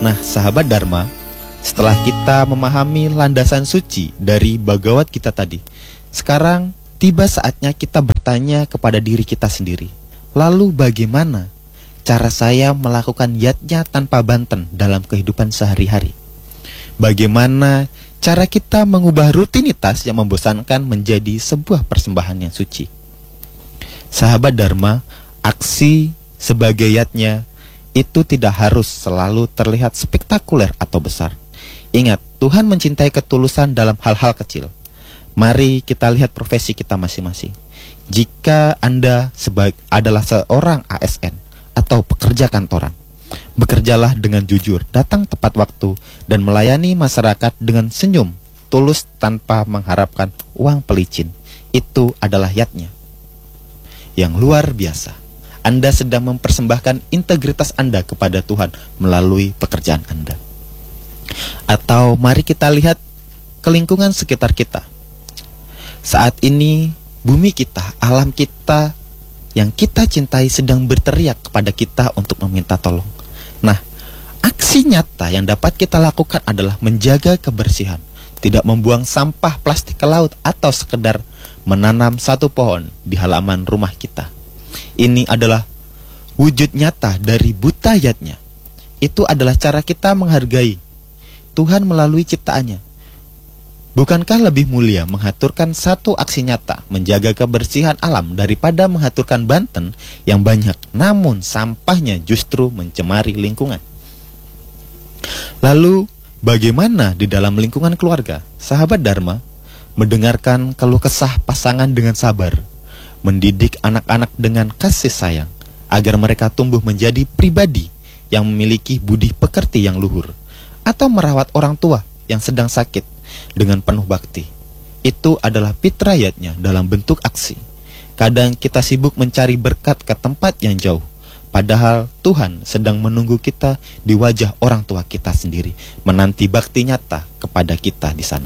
Nah, sahabat Dharma, setelah kita memahami landasan suci dari Bhagavad Gita tadi, sekarang tiba saatnya kita bertanya kepada diri kita sendiri. Lalu bagaimana cara saya melakukan yatnya tanpa banten dalam kehidupan sehari-hari? Bagaimana cara kita mengubah rutinitas yang membosankan menjadi sebuah persembahan yang suci? Sahabat Dharma, aksi sebagai yatnya itu tidak harus selalu terlihat spektakuler atau besar. Ingat, Tuhan mencintai ketulusan dalam hal-hal kecil. Mari kita lihat profesi kita masing-masing. Jika Anda adalah seorang ASN atau pekerja kantoran, bekerjalah dengan jujur, datang tepat waktu, dan melayani masyarakat dengan senyum, tulus tanpa mengharapkan uang pelicin. Itu adalah yatnya yang luar biasa. Anda sedang mempersembahkan integritas Anda kepada Tuhan melalui pekerjaan Anda. Atau mari kita lihat ke lingkungan sekitar kita. Saat ini bumi kita, alam kita yang kita cintai sedang berteriak kepada kita untuk meminta tolong. Nah, aksi nyata yang dapat kita lakukan adalah menjaga kebersihan, tidak membuang sampah plastik ke laut, atau sekedar menanam satu pohon di halaman rumah kita. Ini adalah wujud nyata dari buta yatnya. Itu adalah cara kita menghargai Tuhan melalui ciptaannya. Bukankah lebih mulia mengaturkan satu aksi nyata menjaga kebersihan alam daripada mengaturkan banten yang banyak namun sampahnya justru mencemari lingkungan? Lalu bagaimana di dalam lingkungan keluarga? Sahabat Dharma, mendengarkan keluh kesah pasangan dengan sabar, mendidik anak-anak dengan kasih sayang, agar mereka tumbuh menjadi pribadi yang memiliki budi pekerti yang luhur, atau merawat orang tua yang sedang sakit dengan penuh bakti. Itu adalah fitrayatnya dalam bentuk aksi. Kadang kita sibuk mencari berkat ke tempat yang jauh, padahal Tuhan sedang menunggu kita di wajah orang tua kita sendiri, menanti bakti nyata kepada kita di sana.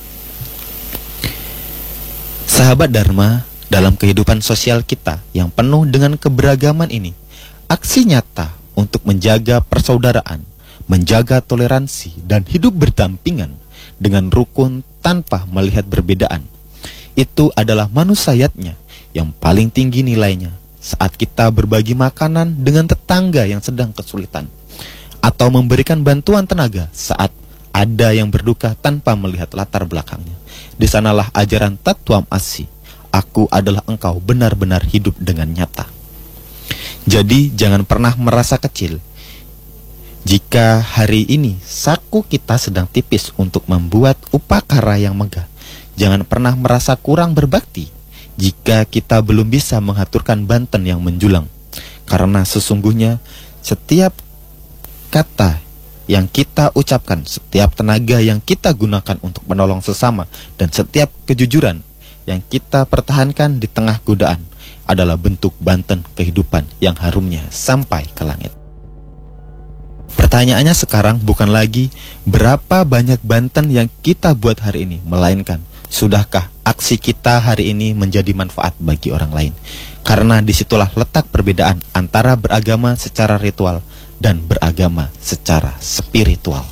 Sahabat Dharma, dalam kehidupan sosial kita yang penuh dengan keberagaman ini, aksi nyata untuk menjaga persaudaraan, menjaga toleransi, dan hidup berdampingan dengan rukun tanpa melihat perbedaan, itu adalah manusiatnya yang paling tinggi nilainya saat kita berbagi makanan dengan tetangga yang sedang kesulitan, atau memberikan bantuan tenaga saat ada yang berduka tanpa melihat latar belakangnya. Di sanalah ajaran Tattvam Asi, aku adalah engkau, benar-benar hidup dengan nyata. Jadi jangan pernah merasa kecil. Jika hari ini saku kita sedang tipis untuk membuat upakara yang megah, jangan pernah merasa kurang berbakti jika kita belum bisa mengaturkan banten yang menjulang. Karena sesungguhnya setiap kata yang kita ucapkan, setiap tenaga yang kita gunakan untuk menolong sesama, dan setiap kejujuran yang kita pertahankan di tengah godaan adalah bentuk banten kehidupan yang harumnya sampai ke langit. Pertanyaannya sekarang bukan lagi berapa banyak banten yang kita buat hari ini, melainkan sudahkah aksi kita hari ini menjadi manfaat bagi orang lain? Karena disitulah letak perbedaan antara beragama secara ritual dan beragama secara spiritual.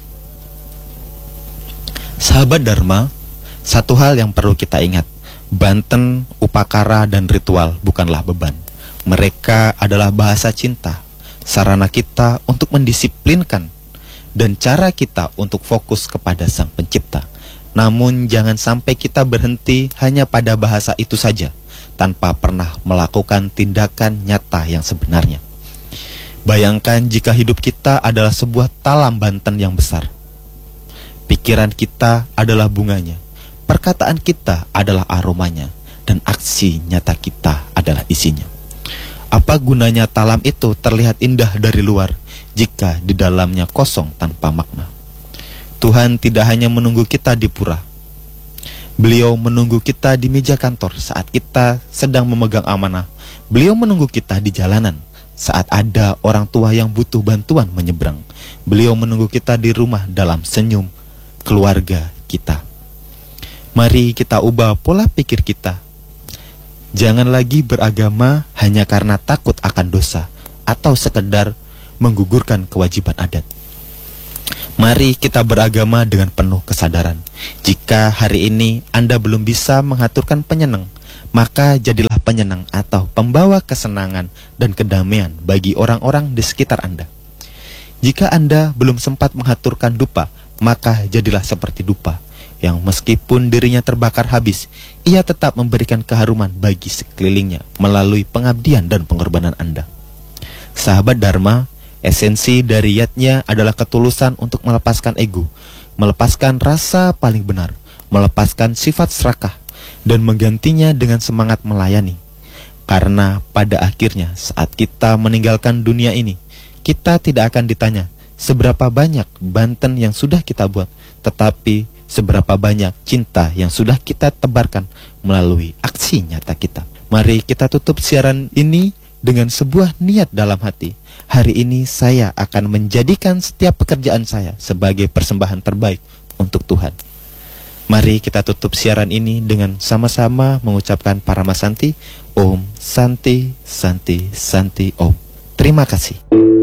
Sahabat Dharma, satu hal yang perlu kita ingat, banten, upakara, dan ritual bukanlah beban. Mereka adalah bahasa cinta, sarana kita untuk mendisiplinkan, dan cara kita untuk fokus kepada Sang Pencipta. Namun jangan sampai kita berhenti hanya pada bahasa itu saja, tanpa pernah melakukan tindakan nyata yang sebenarnya. Bayangkan jika hidup kita adalah sebuah talam banten yang besar. Pikiran kita adalah bunganya, perkataan kita adalah aromanya, dan aksi nyata kita adalah isinya. Apa gunanya talam itu terlihat indah dari luar jika di dalamnya kosong tanpa makna? Tuhan tidak hanya menunggu kita di pura. Beliau menunggu kita di meja kantor saat kita sedang memegang amanah. Beliau menunggu kita di jalanan saat ada orang tua yang butuh bantuan menyeberang. Beliau menunggu kita di rumah dalam senyum keluarga kita. Mari kita ubah pola pikir kita. Jangan lagi beragama hanya karena takut akan dosa atau sekedar menggugurkan kewajiban adat. Mari kita beragama dengan penuh kesadaran. Jika hari ini Anda belum bisa mengaturkan penyenang, maka jadilah penyenang atau pembawa kesenangan dan kedamaian bagi orang-orang di sekitar Anda. Jika Anda belum sempat mengaturkan dupa, maka jadilah seperti dupa, yang meskipun dirinya terbakar habis, ia tetap memberikan keharuman bagi sekelilingnya melalui pengabdian dan pengorbanan Anda. Sahabat Dharma, esensi dari yatnya adalah ketulusan untuk melepaskan ego, melepaskan rasa paling benar, melepaskan sifat serakah, dan menggantinya dengan semangat melayani. Karena pada akhirnya saat kita meninggalkan dunia ini, kita tidak akan ditanya seberapa banyak banten yang sudah kita buat, tetapi seberapa banyak cinta yang sudah kita tebarkan melalui aksi nyata kita. Mari kita tutup siaran ini dengan sebuah niat dalam hati. Hari ini saya akan menjadikan setiap pekerjaan saya sebagai persembahan terbaik untuk Tuhan. Mari kita tutup siaran ini dengan sama-sama mengucapkan Paramasanti. Om Santi Santi Santi Om. Terima kasih.